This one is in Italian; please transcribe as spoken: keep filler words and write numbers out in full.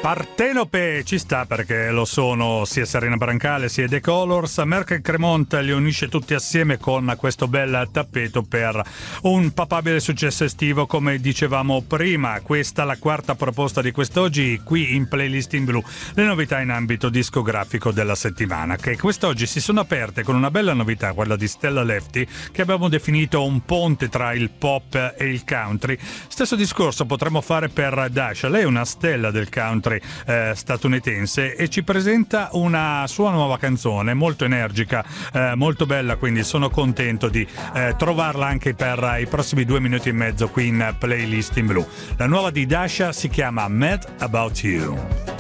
Partenope ci sta perché lo sono sia Serena Brancale sia The Colors. Merck Cremont li unisce tutti assieme con questo bel tappeto per un papabile successo estivo, come dicevamo prima. Questa è la quarta proposta di quest'oggi qui in Playlist in Blu, le novità in ambito discografico della settimana, che quest'oggi si sono aperte con una bella novità, quella di Stella Lefty, che abbiamo definito un ponte tra il pop e il country. Stesso discorso potremmo fare per Dasha. Lei è una stella del country Eh, statunitense e ci presenta una sua nuova canzone molto energica, eh, molto bella, quindi sono contento di eh, trovarla anche per i prossimi due minuti e mezzo qui in Playlist in Blu. La nuova di Dasha si chiama Mad About You.